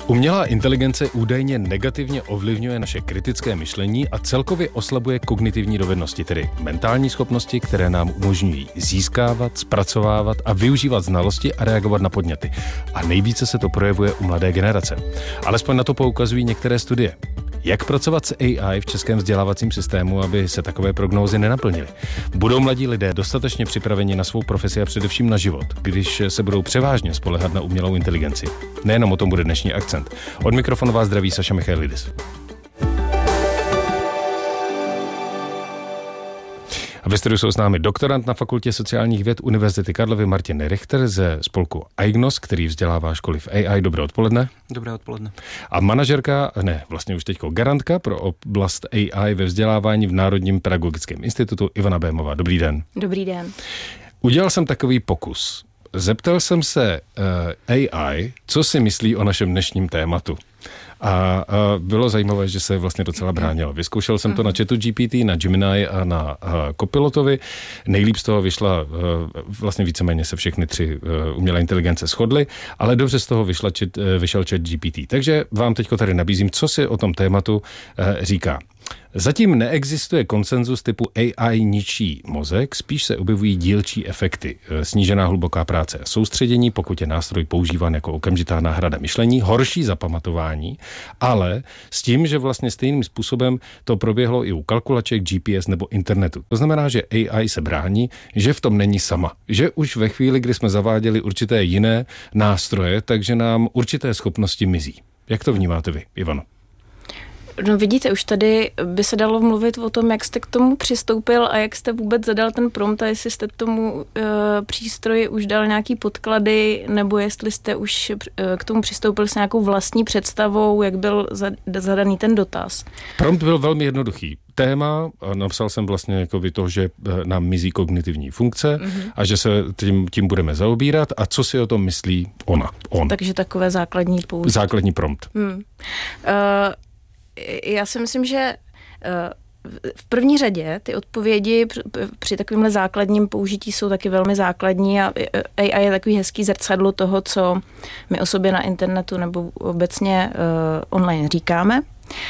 Umělá inteligence údajně negativně ovlivňuje naše kritické myšlení a celkově oslabuje kognitivní dovednosti, tedy mentální schopnosti, které nám umožňují získávat, zpracovávat a využívat znalosti a reagovat na podněty. A nejvíce se to projevuje u mladé generace. Alespoň na to poukazují některé studie. Jak pracovat s AI v českém vzdělávacím systému, aby se takové prognózy nenaplnily? Budou mladí lidé dostatečně připraveni na svou profesi a především na život, když se budou převážně spoléhat na umělou inteligenci? Nejenom o tom bude dnešní akcent. Od mikrofonu vás zdraví Saša Michailidis. A ve studiu jsou s námi doktorant na Fakultě sociálních věd Univerzity Karlovy Martin Richter ze spolku AIGNOS, který vzdělává školy v AI. Dobré odpoledne. Dobré odpoledne. A manažerka, vlastně už teďko garantka pro oblast AI ve vzdělávání v Národním pedagogickém institutu Ivana Bémová. Dobrý den. Dobrý den. Udělal jsem takový pokus. Zeptal jsem se AI, co si myslí o našem dnešním tématu. A bylo zajímavé, že se vlastně docela bránilo. Vyzkoušel jsem to na ChatGPT, na Gemini a na Copilotovi. Nejlíp z toho vyšla, vlastně víceméně se všechny tři umělé inteligence shodly, ale dobře z toho vyšel ChatGPT. Takže vám teďko tady nabízím, co si o tom tématu říká. Zatím neexistuje konsenzus typu AI ničí mozek, spíš se objevují dílčí efekty. Snížená hluboká práce a soustředění, pokud je nástroj používán jako okamžitá náhrada myšlení, horší zapamatování, ale s tím, že vlastně stejným způsobem to proběhlo i u kalkulaček, GPS nebo internetu. To znamená, že AI se brání, že v tom není sama. Že už ve chvíli, kdy jsme zaváděli určité jiné nástroje, takže nám určité schopnosti mizí. Jak to vnímáte vy, Ivano? No vidíte, už tady by se dalo mluvit o tom, jak jste k tomu přistoupil a jak jste vůbec zadal ten prompt a jestli jste tomu přístroji už dal nějaký podklady, nebo jestli jste už k tomu přistoupil s nějakou vlastní představou, jak byl zadaný ten dotaz. Prompt byl velmi jednoduchý. Téma, napsal jsem vlastně jako to, že nám mizí kognitivní funkce a že se tím budeme zaobírat a co si o tom myslí on. Takže takové základní použití. Základní prompt. Já si myslím, že v první řadě ty odpovědi při takovémhle základním použití jsou taky velmi základní a AI je takový hezký zrcadlo toho, co my o sobě na internetu nebo obecně online říkáme.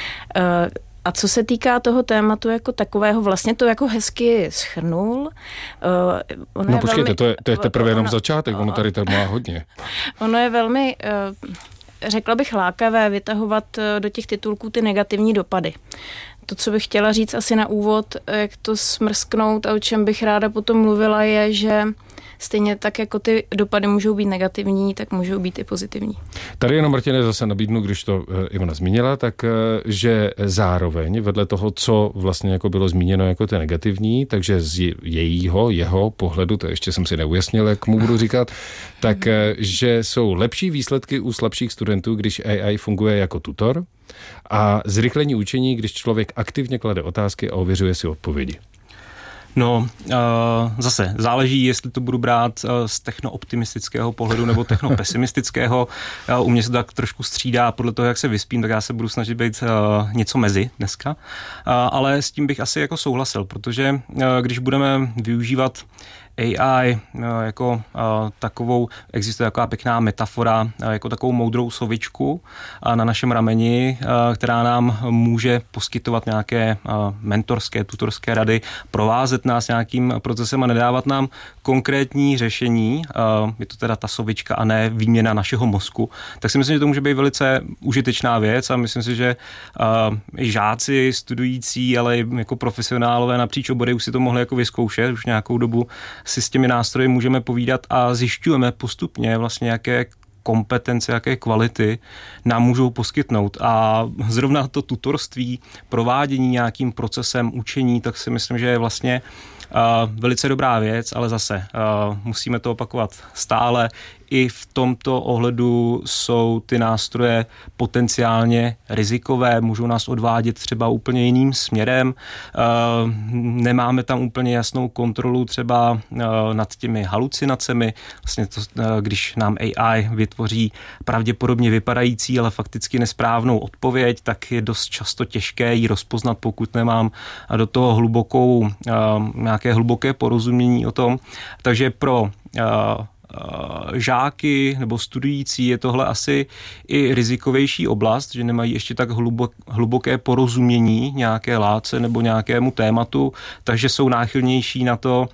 A co se týká toho tématu jako takového, vlastně to jako hezky shrnul. No počkejte, to je teprve jenom začátek, ono tady tak má hodně. Ono je velmi... řekla bych lákavé vytahovat do těch titulků ty negativní dopady. To, co bych chtěla říct asi na úvod, jak to smrsknout a o čem bych ráda potom mluvila, je, že stejně tak, jako ty dopady můžou být negativní, tak můžou být i pozitivní. Tady jenom, Martine, zase nabídnu, když to Ivana zmínila, tak že zároveň vedle toho, co vlastně jako bylo zmíněno jako to negativní, takže z jeho pohledu, to ještě jsem si neujasnil, jak mu budu říkat, tak že jsou lepší výsledky u slabších studentů, když AI funguje jako tutor a zrychlení učení, když člověk aktivně klade otázky a ověřuje si odpovědi. No, zase záleží, jestli to budu brát z technooptimistického pohledu nebo technopesimistického. U mě se tak trošku střídá podle toho, jak se vyspím, tak já se budu snažit být něco mezi dneska. Ale s tím bych asi jako souhlasil, protože když budeme využívat AI jako takovou, existuje taková pěkná metafora, jako takovou moudrou sovičku na našem rameni, která nám může poskytovat nějaké mentorské, tutorské rady, provázet nás nějakým procesem a nedávat nám konkrétní řešení, je to teda ta sovička a ne výměna našeho mozku, tak si myslím, že to může být velice užitečná věc a myslím si, že žáci, studující, ale jako profesionálové napříč obory už si to mohli jako vyzkoušet, už nějakou dobu si s těmi nástroji můžeme povídat a zjišťujeme postupně vlastně, jaké kompetence, jaké kvality nám můžou poskytnout. A zrovna to tutorství, provádění nějakým procesem učení, tak si myslím, že je vlastně velice dobrá věc, ale zase musíme to opakovat stále. I v tomto ohledu jsou ty nástroje potenciálně rizikové, můžou nás odvádět třeba úplně jiným směrem. Nemáme tam úplně jasnou kontrolu třeba nad těmi halucinacemi. Vlastně to, když nám AI vytvoří pravděpodobně vypadající, ale fakticky nesprávnou odpověď, tak je dost často těžké ji rozpoznat, pokud nemám do toho nějaké hluboké porozumění o tom. Takže pro žáky nebo studující je tohle asi i rizikovější oblast, že nemají ještě tak hluboké porozumění nějaké látce nebo nějakému tématu, takže jsou náchylnější na to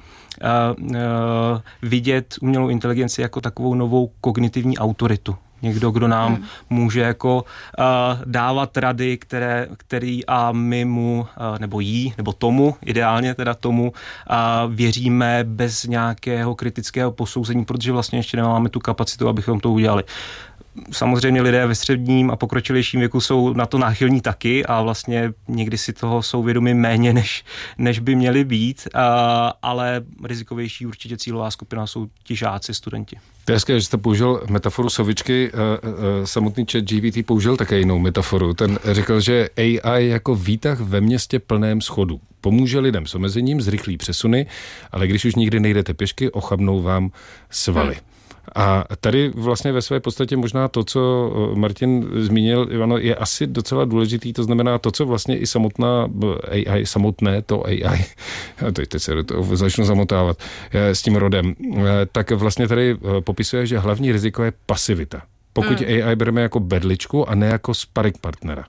vidět umělou inteligenci jako takovou novou kognitivní autoritu. Někdo, kdo nám může jako dávat rady, který a my mu, nebo jí, nebo tomu, ideálně teda tomu, věříme bez nějakého kritického posouzení, protože vlastně ještě nemáme tu kapacitu, abychom to udělali. Samozřejmě lidé ve středním a pokročilejším věku jsou na to náchylní taky a vlastně někdy si toho jsou vědomi méně, než by měli být, ale rizikovější určitě cílová skupina jsou ti žáci, studenti. To je hezké, že jste použil metaforu sovičky, samotný ChatGPT použil také jinou metaforu. Ten řekl, že AI jako výtah ve městě plném schodů. Pomůže lidem s omezením, zrychlí přesuny, ale když už nikdy nejdete pěšky, ochabnou vám svaly. A tady vlastně ve své podstatě možná to, co Martin zmínil, Ivano, je asi docela důležitý, to znamená to, co vlastně i samotná AI, samotné to AI, teď se do toho začnu zamotávat s tím rodem, tak vlastně tady popisuje, že hlavní riziko je pasivita. Pokud AI bereme jako berličku a ne jako sparring partnera.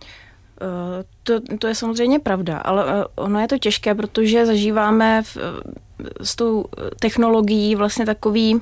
To je samozřejmě pravda, ale ono je to těžké, protože zažíváme s tou technologií vlastně takový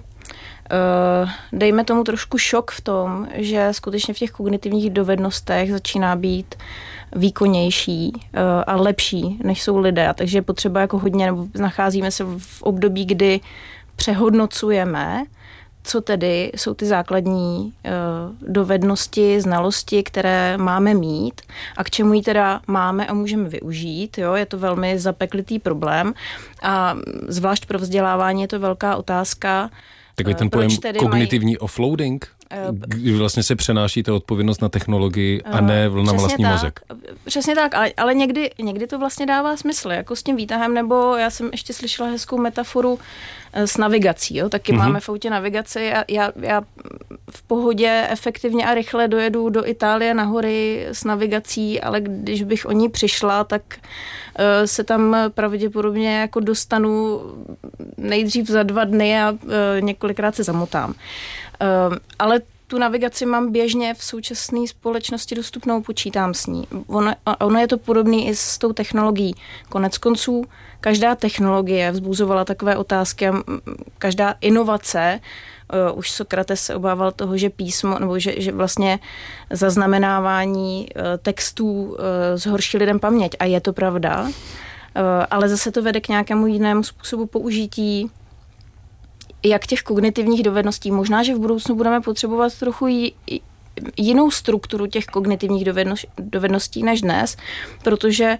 dejme tomu trošku šok v tom, že skutečně v těch kognitivních dovednostech začíná být výkonnější a lepší, než jsou lidé. Takže je potřeba jako hodně, nebo nacházíme se v období, kdy přehodnocujeme, co tedy jsou ty základní dovednosti, znalosti, které máme mít a k čemu ji teda máme a můžeme využít. Jo? Je to velmi zapeklitý problém a zvlášť pro vzdělávání je to velká otázka. Takový ten pojem kognitivní offloading, kdy vlastně se přenáší ta odpovědnost na technologii a ne na vlastní mozek. Přesně tak, ale někdy to vlastně dává smysl, jako s tím výtahem, nebo já jsem ještě slyšela hezkou metaforu s navigací, jo? Taky máme v autě navigaci a já v pohodě efektivně a rychle dojedu do Itálie na hory s navigací, ale když bych o ní přišla, tak se tam pravděpodobně jako dostanu nejdřív za 2 dny a několikrát se zamotám. Ale tu navigaci mám běžně v současné společnosti dostupnou, počítám s ní. Ono je to podobné i s tou technologií. Konec konců, každá technologie vzbuzovala takové otázky, každá inovace, už Sokrates se obával toho, že písmo, nebo že vlastně zaznamenávání textů zhorší lidem paměť. A je to pravda, ale zase to vede k nějakému jinému způsobu použití jak těch kognitivních dovedností. Možná, že v budoucnu budeme potřebovat trochu jinou strukturu těch kognitivních dovedností než dnes, protože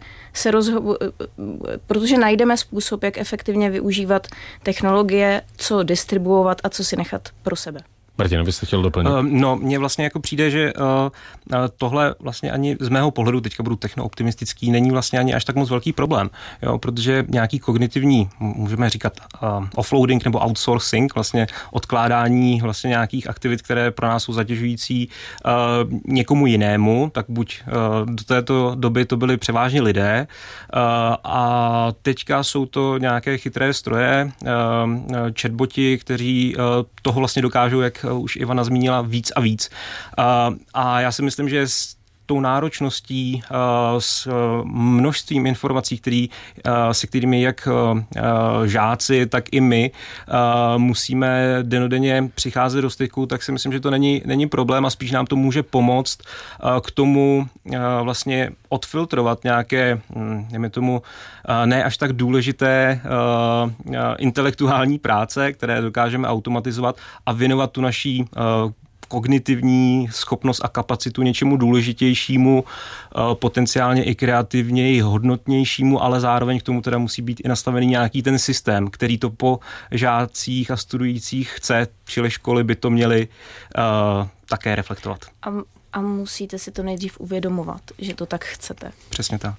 najdeme způsob, jak efektivně využívat technologie, co distribuovat a co si nechat pro sebe. Martin, byste chtěl doplnit? No, mně vlastně jako přijde, že tohle vlastně ani z mého pohledu, teďka budu technooptimistický, není vlastně ani až tak moc velký problém, jo, protože nějaký kognitivní, můžeme říkat offloading nebo outsourcing, vlastně odkládání vlastně nějakých aktivit, které pro nás jsou zatěžující někomu jinému, tak buď do této doby to byly převážně lidé a teďka jsou to nějaké chytré stroje, chatboti, kteří toho vlastně dokážou, jak už Ivana zmínila, víc a víc. A já si myslím, že s tou náročností, s množstvím informací, se kterými jak žáci, tak i my musíme dennodenně přicházet do styku, tak si myslím, že to není problém a spíš nám to může pomoct k tomu vlastně odfiltrovat nějaké, dejme tomu, ne až tak důležité intelektuální práce, které dokážeme automatizovat a věnovat tu naší kognitivní schopnost a kapacitu něčemu důležitějšímu, potenciálně i kreativněji, hodnotnějšímu, ale zároveň k tomu teda musí být i nastavený nějaký ten systém, který to po žácích a studujících chce, čili školy by to měly také reflektovat. A musíte si to nejdřív uvědomovat, že to tak chcete. Přesně tak.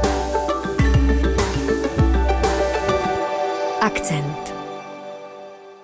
V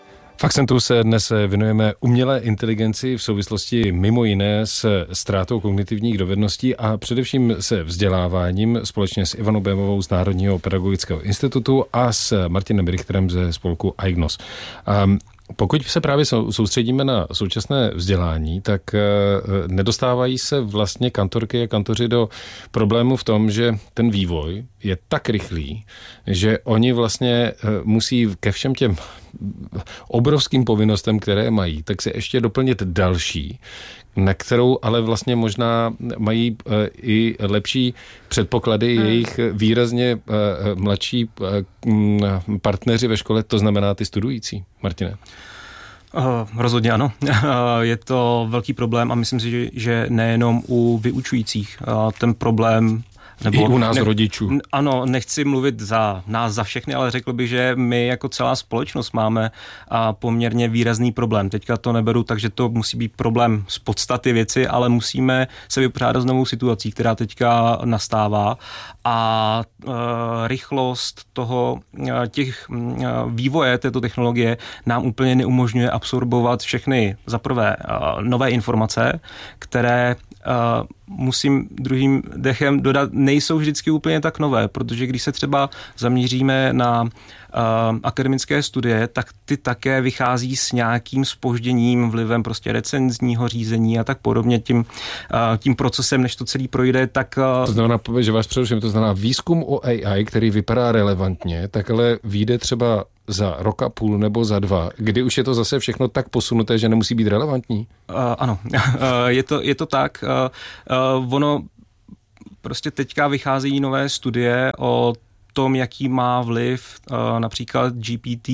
V Akcentu se dnes věnujeme umělé inteligenci v souvislosti mimo jiné s ztrátou kognitivních dovedností a především se vzděláváním společně s Ivanou Bémovou z Národního pedagogického institutu a s Martinem Richterem ze spolku AIGNOS. Pokud se právě soustředíme na současné vzdělání, tak nedostávají se vlastně kantorky a kantoři do problému v tom, že ten vývoj je tak rychlý, že oni vlastně musí ke všem těm obrovským povinnostem, které mají, tak se ještě doplnit další, na kterou ale vlastně možná mají i lepší předpoklady jejich výrazně mladší partneři ve škole, to znamená ty studující. Martine? Rozhodně ano. Je to velký problém a myslím si, že nejenom u vyučujících. Ten problém nebo i u nás rodičů. Ano, nechci mluvit za nás, za všechny, ale řekl bych, že my jako celá společnost máme poměrně výrazný problém. Teďka to neberu tak, že to musí být problém z podstaty věci, ale musíme se vypořádat s novou situací, která teďka nastává a rychlost těch vývoje této technologie nám úplně neumožňuje absorbovat všechny zaprvé nové informace, které musím druhým dechem dodat, nejsou vždycky úplně tak nové, protože když se třeba zaměříme na akademické studie, tak ty také vychází s nějakým zpožděním, vlivem prostě recenzního řízení a tak podobně tím procesem, než to celý projde, tak... To znamená, že vás přeruším, to znamená výzkum o AI, který vypadá relevantně, tak ale vyjde třeba za rok a půl nebo za 2, kdy už je to zase všechno tak posunuté, že nemusí být relevantní? Ano, je to tak. Ono prostě teďka vycházejí nové studie o tom, jaký má vliv například GPT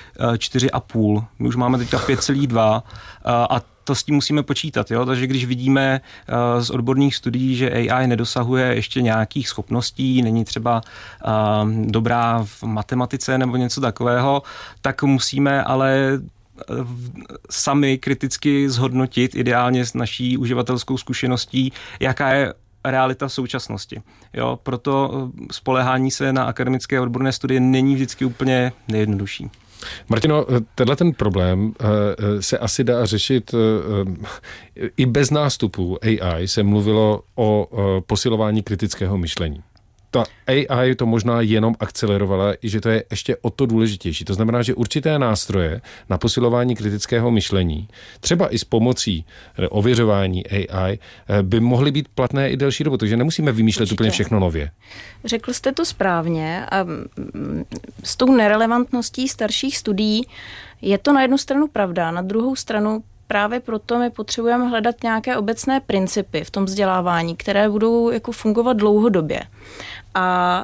4,5. My už máme teďka 5,2 a to s tím musíme počítat. Jo? Takže když vidíme z odborných studií, že AI nedosahuje ještě nějakých schopností, není třeba dobrá v matematice nebo něco takového, tak musíme ale sami kriticky zhodnotit, ideálně s naší uživatelskou zkušeností, jaká je realita v současnosti. Jo, proto spoléhání se na akademické odborné studie není vždycky úplně nejjednodušší. Martino, tenhle ten problém se asi dá řešit i bez nástupu AI. Se mluvilo o posilování kritického myšlení. Ta AI to možná jenom akcelerovala, i že to je ještě o to důležitější. To znamená, že určité nástroje na posilování kritického myšlení, třeba i s pomocí ověřování AI, by mohly být platné i delší dobu, takže nemusíme vymýšlet úplně všechno nově. Řekl jste to správně a s tou nerelevantností starších studií je to na jednu stranu pravda, na druhou stranu právě proto my potřebujeme hledat nějaké obecné principy v tom vzdělávání, které budou jako fungovat dlouhodobě. A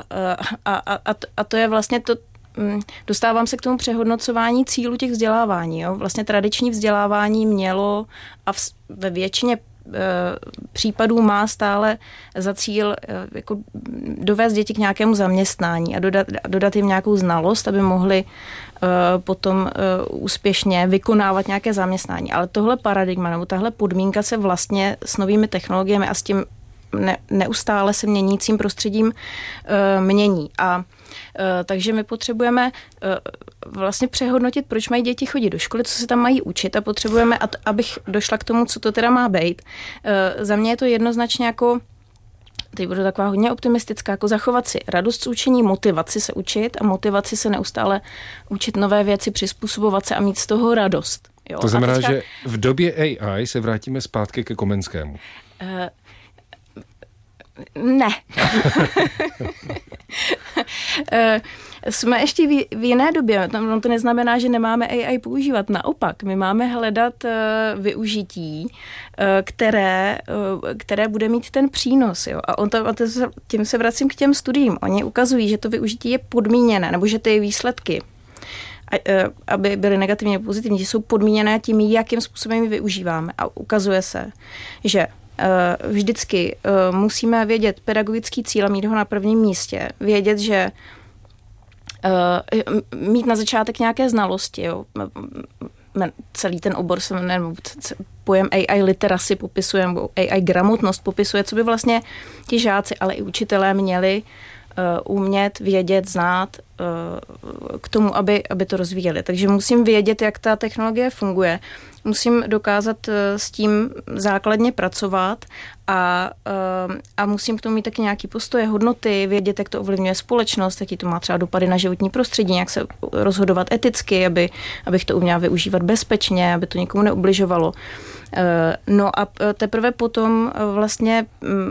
to je vlastně to, dostávám se k tomu přehodnocování cílu těch vzdělávání. Jo? Vlastně tradiční vzdělávání mělo a ve většině případů má stále za cíl jako dovést děti k nějakému zaměstnání a dodat jim nějakou znalost, aby mohli potom úspěšně vykonávat nějaké zaměstnání. Ale tohle paradigma nebo tahle podmínka se vlastně s novými technologiemi a s tím neustále se měnícím prostředím mění. A takže my potřebujeme vlastně přehodnotit, proč mají děti chodit do školy, co se tam mají učit a potřebujeme, abych došla k tomu, co to teda má být. Za mě je to jednoznačně jako, teď budu taková hodně optimistická, jako zachovat si radost z učení, motivaci se učit a motivaci se neustále učit nové věci, přizpůsobovat se a mít z toho radost. Jo? To znamená, že v době AI se vrátíme zpátky ke Komenskému. Ne. Jsme ještě v jiné době. To neznamená, že nemáme AI používat. Naopak, my máme hledat využití, které bude mít ten přínos. Jo? A tím se vracím k těm studiím. Oni ukazují, že to využití je podmíněné, nebo že ty výsledky, aby byly negativně nebo pozitivní, že jsou podmíněné tím, jakým způsobem je využíváme. A ukazuje se, že vždycky musíme vědět pedagogický cíl a mít ho na prvním místě. Vědět, že mít na začátek nějaké znalosti. Jo. Celý ten obor se pojem AI literacy popisuje, nebo AI gramotnost popisuje, co by vlastně ti žáci, ale i učitelé měli umět, vědět, znát k tomu, aby to rozvíjeli. Takže musím vědět, jak ta technologie funguje. Musím dokázat s tím základně pracovat a musím k tomu mít taky nějaký postoje, hodnoty, vědět, jak to ovlivňuje společnost, jaký to má třeba dopady na životní prostředí, jak se rozhodovat eticky, abych to uměla využívat bezpečně, aby to nikomu neubližovalo. No a teprve potom vlastně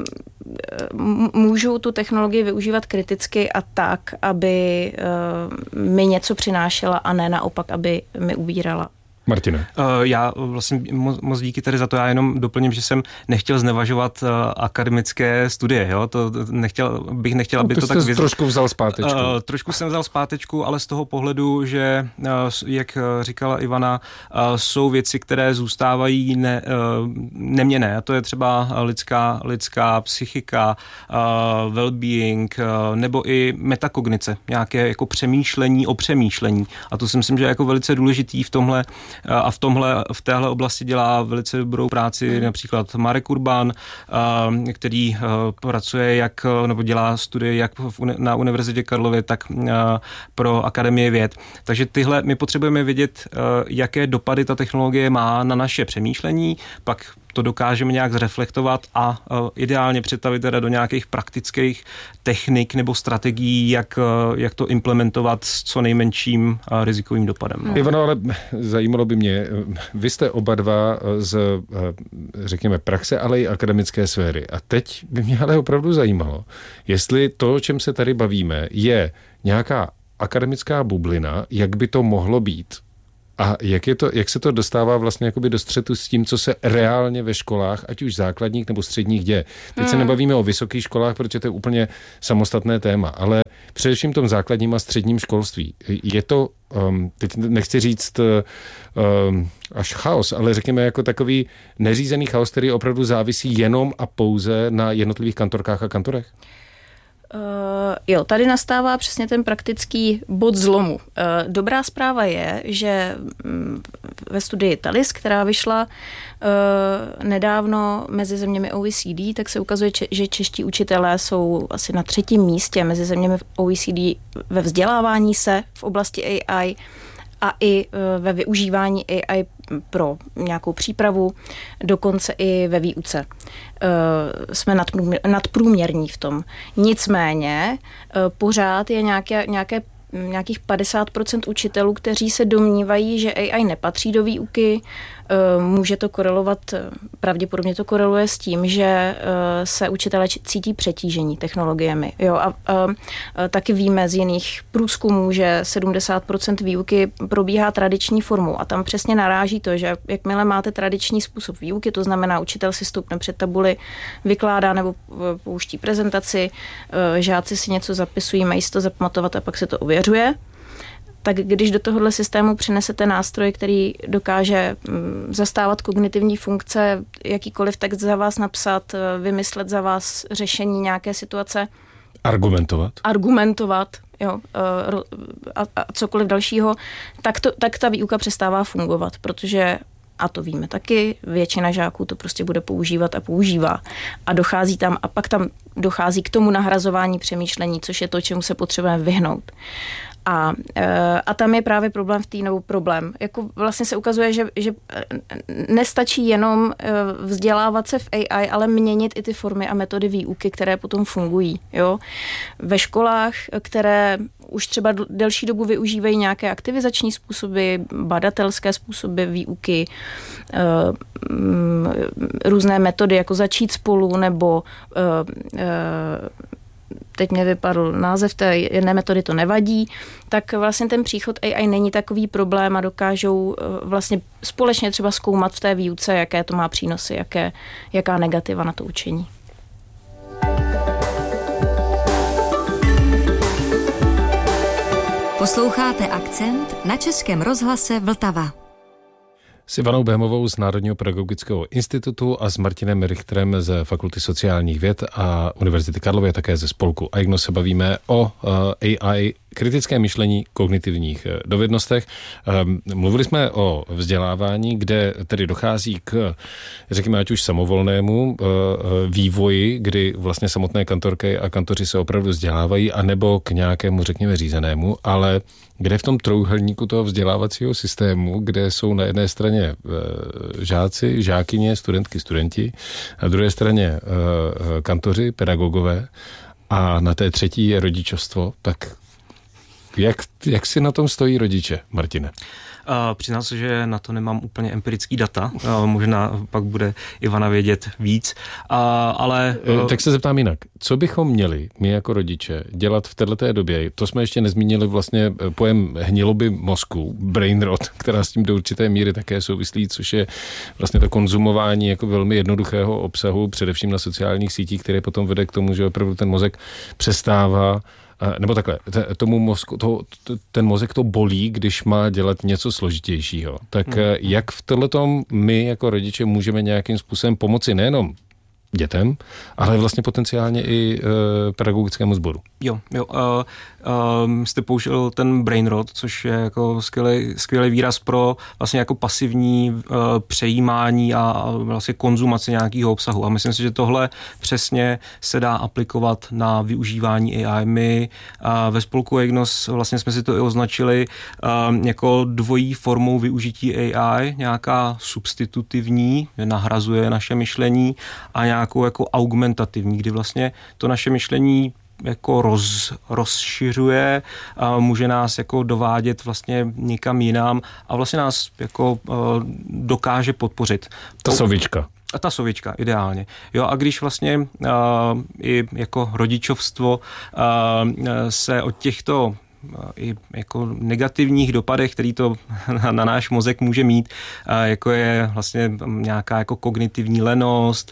můžu tu technologii využívat kriticky a tak, aby mi něco přinášela a ne naopak, aby mi ubírala. Martine. Já vlastně moc díky tady za to, já jenom doplním, že jsem nechtěl znevažovat akademické studie, jo? Bych nechtěl, aby to tak vyzval. Trošku vzal zpátečku. Trošku jsem vzal zpátečku, ale z toho pohledu, že, jak říkala Ivana, jsou věci, které zůstávají neměnné. A to je třeba lidská psychika, well-being, nebo i metakognice, nějaké jako přemýšlení o přemýšlení. A to si myslím, že je jako velice důležitý v tomhle. A v téhle oblasti dělá velice dobrou práci například Marek Urban, který pracuje nebo dělá studie jak na Univerzitě Karlově, tak pro Akademii věd. Takže my potřebujeme vědět, jaké dopady ta technologie má na naše přemýšlení, pak to dokážeme nějak zreflektovat a ideálně přetavit teda do nějakých praktických technik nebo strategií, jak to implementovat s co nejmenším rizikovým dopadem. Ivano, ale zajímalo by mě, vy jste oba dva z, řekněme, praxe, ale i akademické sféry. A teď by mě ale opravdu zajímalo, jestli to, o čem se tady bavíme, je nějaká akademická bublina, jak by to mohlo být. A jak se to dostává vlastně jakoby do střetu s tím, co se reálně ve školách, ať už základních nebo středních děje. Teď se nebavíme o vysokých školách, protože to je úplně samostatné téma, ale především tom základním a středním školství. Je to, teď nechci říct až chaos, ale řekněme jako takový neřízený chaos, který opravdu závisí jenom a pouze na jednotlivých kantorkách a kantorech? Jo, tady nastává přesně ten praktický bod zlomu. Dobrá zpráva je, že ve studii TALIS, která vyšla nedávno mezi zeměmi OECD, tak se ukazuje, že čeští učitelé jsou asi na 3. místě mezi zeměmi OECD ve vzdělávání se v oblasti AI a i ve využívání AI pro nějakou přípravu, dokonce i ve výuce. Jsme nadprůměrní v tom. Nicméně pořád je nějakých 50% učitelů, kteří se domnívají, že AI nepatří do výuky. Může to korelovat, pravděpodobně to koreluje s tím, že se učitelé cítí přetížení technologiemi. Jo, a taky víme z jiných průzkumů, že 70% výuky probíhá tradiční formou a tam přesně naráží to, že jakmile máte tradiční způsob výuky, to znamená učitel si stoupne před tabuli, vykládá nebo pouští prezentaci, žáci si něco zapisují, mají si to zapamatovat a pak se to ověřuje. Tak když do tohohle systému přinesete nástroj, který dokáže zastávat kognitivní funkce, jakýkoliv text za vás napsat, vymyslet za vás řešení nějaké situace. Argumentovat, jo, a cokoliv dalšího, tak ta výuka přestává fungovat, protože, a to víme taky, většina žáků to prostě bude používat a používá. A pak tam dochází k tomu nahrazování přemýšlení, což je to, čemu se potřebujeme vyhnout. A tam je právě problém. Jako vlastně se ukazuje, že nestačí jenom vzdělávat se v AI, ale měnit i ty formy a metody výuky, které potom fungují. Jo? Ve školách, které už třeba delší dobu využívají nějaké aktivizační způsoby, badatelské způsoby výuky, různé metody, jako začít spolu, nebo teď mě vypadl název té jedné metody, to nevadí, tak vlastně ten příchod AI není takový problém a dokážou vlastně společně třeba zkoumat v té výuce, jaké to má přínosy, jaká negativa na to učení. Posloucháte Akcent na Českém rozhlase Vltava. S Ivanou Bémovou z Národního pedagogického institutu a s Martinem Richterem z Fakulty sociálních věd a Univerzity Karlovy a také ze spolku AIGNOS se bavíme o AI, kritické myšlení, kognitivních dovednostech. Mluvili jsme o vzdělávání, kde tedy dochází k, řekněme, ať už samovolnému vývoji, kdy vlastně samotné kantorky a kantoři se opravdu vzdělávají, anebo k nějakému, řekněme, řízenému, ale kde v tom trojúhelníku toho vzdělávacího systému, kde jsou na jedné straně žáci, žákyně, studentky, studenti, na druhé straně kantoři, pedagogové a na té třetí je rodičovstvo, tak jak si na tom stojí rodiče, Martine? Přiznám se, že na to nemám úplně empirický data, možná pak bude Ivana vědět víc, ale... Tak se zeptám jinak. Co bychom měli my jako rodiče dělat v této době? To jsme ještě nezmínili vlastně pojem hniloby mozku, brain rot, která s tím do určité míry také souvislí, což je vlastně to konzumování jako velmi jednoduchého obsahu, především na sociálních sítích, které potom vede k tomu, že opravdu ten mozek přestává nebo takhle, tomu mozku, ten mozek to bolí, když má dělat něco složitějšího. Tak jak v tomhletom my jako rodiče můžeme nějakým způsobem pomoci nejenom dětem, ale vlastně potenciálně i pedagogickému sboru? Jo. Jste použil ten brain rot, což je jako skvělý výraz pro vlastně jako pasivní přejímání a vlastně konzumaci nějakého obsahu. A myslím si, že tohle přesně se dá aplikovat na využívání AI. My ve spolku AIGNOS vlastně jsme si to i označili jako dvojí formou využití AI, nějaká substitutivní, nahrazuje naše myšlení, a nějakou jako augmentativní, kdy vlastně to naše myšlení jako rozšiřuje, může nás jako dovádět vlastně někam jinam a vlastně nás jako dokáže podpořit. Ta sovička, ideálně. Jo, a když vlastně i jako rodičovstvo se od těchto i jako negativních dopadech, který to na náš mozek může mít, jako je vlastně nějaká jako kognitivní lenost,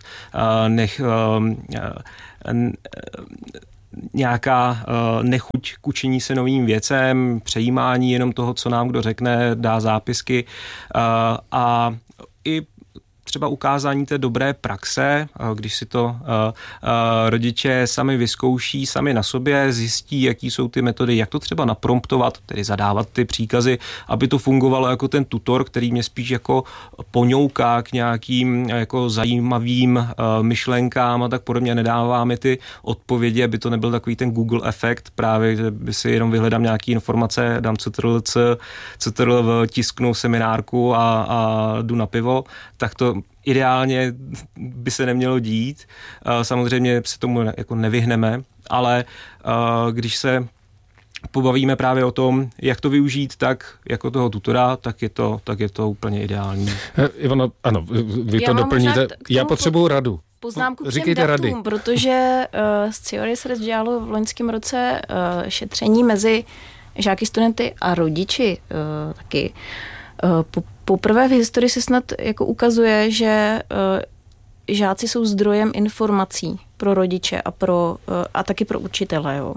nějaká nechuť k učení se novým věcem, přejímání jenom toho, co nám kdo řekne, dá zápisky a i třeba ukázání té dobré praxe, když si to rodiče sami vyzkouší, sami na sobě, zjistí, jaký jsou ty metody, jak to třeba napromptovat, tedy zadávat ty příkazy, aby to fungovalo jako ten tutor, který mě spíš jako ponouká k nějakým jako zajímavým myšlenkám a tak podobně, nedává mi ty odpovědi, aby to nebyl takový ten Google efekt, právě, že by si jenom vyhledám nějaký informace, dám CTRL, tisknu seminárku a jdu na pivo, tak to ideálně by se nemělo dít. Samozřejmě se tomu jako nevyhneme, ale když se pobavíme právě o tom, jak to využít tak jako toho tutora, tak je to úplně ideální. Ivano, ano, vy to doplníte. Já potřebuju radu. Poznámku k těm datům, protože Scior Research dělalo v loňském roce šetření mezi žáky, studenty a rodiči taky. Poprvé v historii se snad jako ukazuje, že žáci jsou zdrojem informací pro rodiče a taky pro učitele. Jo.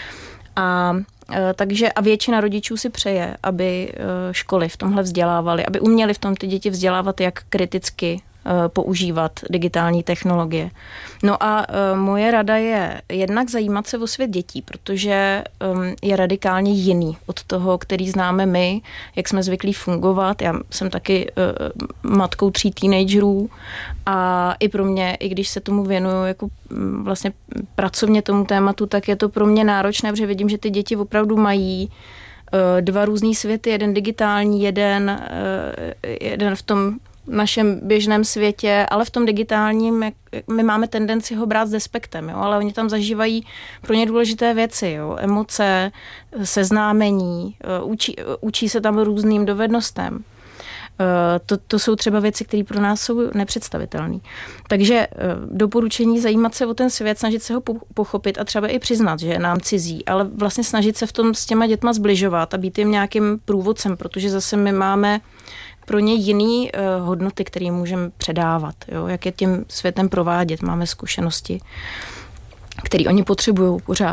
Takže většina rodičů si přeje, aby školy v tomhle vzdělávaly, aby uměli v tom ty děti vzdělávat, jak kriticky používat digitální technologie. No a moje rada je jednak zajímat se o svět dětí, protože je radikálně jiný od toho, který známe my, jak jsme zvyklí fungovat. Já jsem taky matkou 3 teenagerů a i pro mě, i když se tomu věnuju jako vlastně pracovně tomu tématu, tak je to pro mě náročné, protože vidím, že ty děti opravdu mají 2 různý světy, jeden digitální, jeden v tom našem běžném světě, ale v tom digitálním my máme tendenci ho brát s despektem, jo? Ale oni tam zažívají pro ně důležité věci, jo? Emoce, seznámení, učí se tam různým dovednostem. To jsou třeba věci, které pro nás jsou nepředstavitelné. Takže doporučení zajímat se o ten svět, snažit se ho pochopit a třeba i přiznat, že je nám cizí, ale vlastně snažit se v tom s těma dětma zbližovat a být jim nějakým průvodcem, protože zase my máme pro ně jiný hodnoty, které můžeme předávat, jo? Jak je tím světem provádět, máme zkušenosti, které oni potřebují pořád.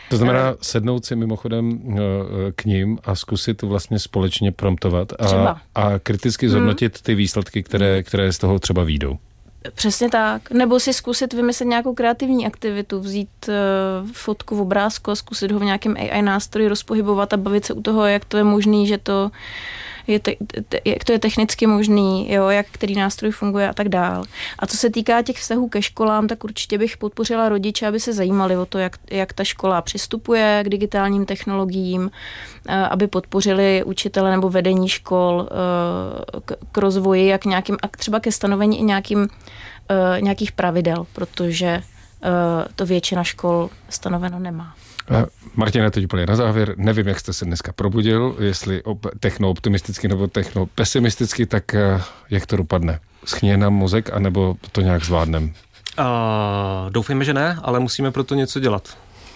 To znamená sednout si mimochodem k ním a zkusit vlastně společně promptovat a kriticky zhodnotit ty výsledky, které z toho třeba výjdou. Přesně tak. Nebo si zkusit vymyslet nějakou kreativní aktivitu, vzít fotku v obrázku a zkusit ho v nějakém AI nástroji rozpohybovat a bavit se u toho, jak to je možný, že to jak to je technicky možný, jo, jak který nástroj funguje a tak dál. A co se týká těch vztahů ke školám, tak určitě bych podpořila rodiče, aby se zajímali o to, jak ta škola přistupuje k digitálním technologiím, aby podpořili učitele nebo vedení škol k rozvoji, jak nějakým, a třeba ke stanovení i nějakých pravidel, protože to většina škol stanoveno nemá. Martina, teď úplně na závěr. Nevím, jak jste se dneska probudil, jestli techno-optimisticky nebo techno-pesimisticky, tak jak to dopadne? Schněje nám mozek, anebo to nějak zvládnem? Doufejme, že ne, ale musíme pro to něco dělat.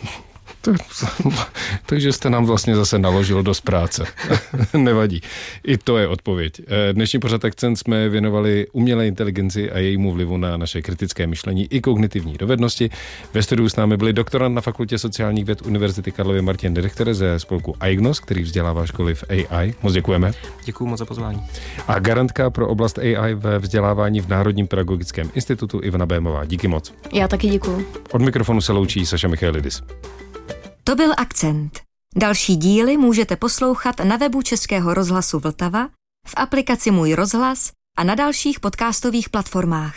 Takže jste nám vlastně zase naložil dost práce. Nevadí. I to je odpověď. Dnešní pořad Akcent jsme věnovali umělé inteligenci a jejímu vlivu na naše kritické myšlení i kognitivní dovednosti. Ve studiu s námi byli doktorant na Fakultě sociálních věd Univerzity Karlovy Martin Dedechter ze spolku AIGNOS, který vzdělává školy v AI. Moc děkujeme. Děkuju moc za pozvání. A garantka pro oblast AI ve vzdělávání v Národním pedagogickém institutu Ivana Bémová. Díky moc. Já taky děkuju. Od mikrofonu se loučí Saša Michailidis. To byl Akcent. Další díly můžete poslouchat na webu Českého rozhlasu Vltava, v aplikaci Můj rozhlas a na dalších podcastových platformách.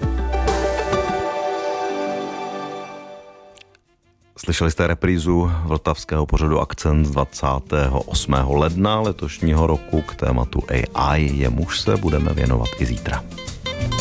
Slyšeli jste reprízu vltavského pořadu Akcent z 28. ledna letošního roku k tématu AI, jemuž se budeme věnovat i zítra.